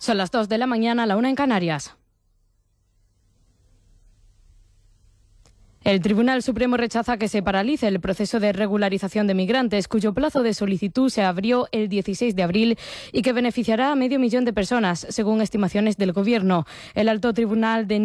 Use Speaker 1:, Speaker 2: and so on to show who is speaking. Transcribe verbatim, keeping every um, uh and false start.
Speaker 1: Son las dos de la mañana, la una en Canarias. El Tribunal Supremo rechaza que se paralice el proceso de regularización de migrantes, cuyo plazo de solicitud se abrió el dieciséis de abril y que beneficiará a medio millón de personas, según estimaciones del Gobierno. El Alto Tribunal de